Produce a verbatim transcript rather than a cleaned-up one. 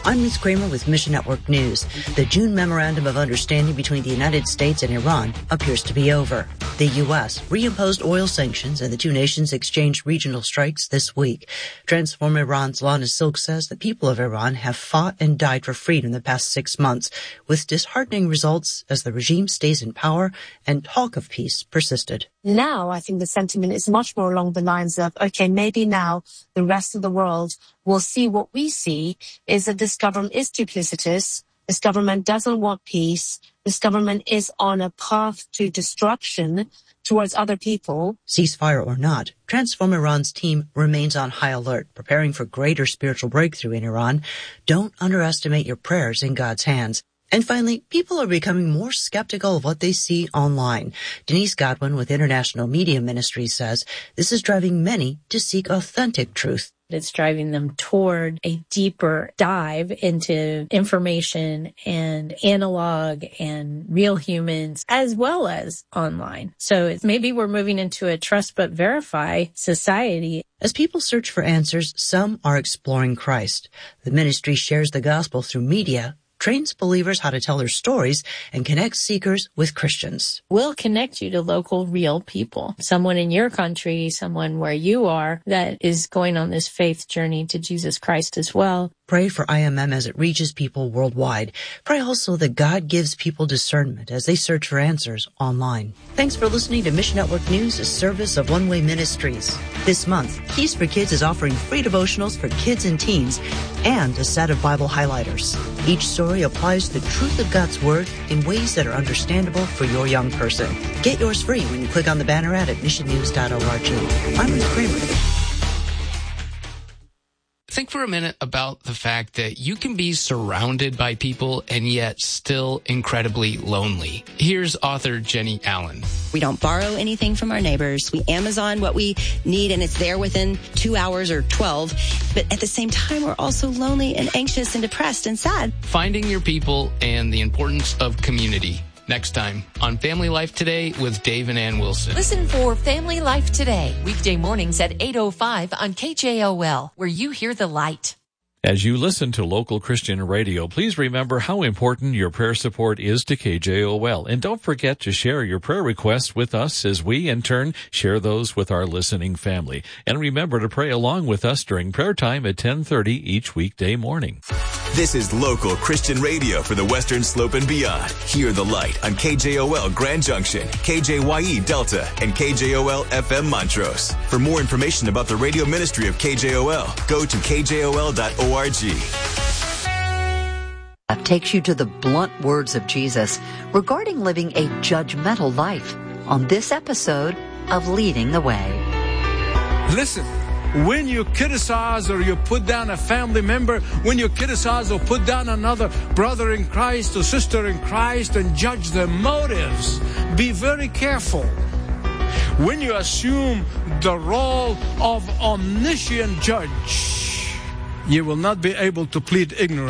I'm Ruth Kramer with Mission Network News. The June Memorandum of Understanding between the United States and Iran appears to be over. The U S reimposed oil sanctions and the two nations exchanged regional strikes this week. Transform Iran's Lana Silk says the people of Iran have fought and died for freedom the past six months, with disheartening results as the regime stays in power and talk of peace persisted. Now, I think the sentiment is much more along the lines of, okay, maybe now the rest of the world will see what we see, is that this government is duplicitous. This government doesn't want peace. This government is on a path to destruction towards other people. Ceasefire or not, Transform Iran's team remains on high alert, preparing for greater spiritual breakthrough in Iran. Don't underestimate your prayers in God's hands. And finally, people are becoming more skeptical of what they see online. Denise Godwin with International Media Ministries says this is driving many to seek authentic truth. It's driving them toward a deeper dive into information and analog and real humans, as well as online. So it's, maybe we're moving into a trust but verify society. As people search for answers, some are exploring Christ. The ministry shares the gospel through media, trains believers how to tell their stories, and connects seekers with Christians. We'll connect you to local, real people. Someone in your country, someone where you are, that is going on this faith journey to Jesus Christ as well. Pray for I M M as it reaches people worldwide. Pray also that God gives people discernment as they search for answers online. Thanks for listening to Mission Network News, a service of One Way Ministries. This month, Keys for Kids is offering free devotionals for kids and teens and a set of Bible highlighters. Each story applies the truth of God's Word in ways that are understandable for your young person. Get yours free when you click on the banner ad at mission news dot org. I'm Ruth Kramer. Think for a minute about the fact that you can be surrounded by people and yet still incredibly lonely. Here's author Jenny Allen. We don't borrow anything from our neighbors. We Amazon what we need and it's there within two hours or twelve. But at the same time, we're also lonely and anxious and depressed and sad. Finding your people and the importance of community. Next time on Family Life Today with Dave and Ann Wilson. Listen for Family Life Today, weekday mornings at eight oh five on K J O L, where you hear the light. As you listen to local Christian radio, please remember how important your prayer support is to K J O L. And don't forget to share your prayer requests with us as we, in turn, share those with our listening family. And remember to pray along with us during prayer time at ten thirty each weekday morning. This is local Christian radio for the Western Slope and beyond. Hear the light on K J O L Grand Junction, K J Y E Delta, and K J O L F M Montrose. For more information about the radio ministry of K J O L, go to K J O L dot org. Takes you to the blunt words of Jesus regarding living a judgmental life on this episode of Leading the Way. Listen, when you criticize or you put down a family member, when you criticize or put down another brother in Christ or sister in Christ and judge their motives, be very careful. When you assume the role of omniscient judge, you will not be able to plead ignorance.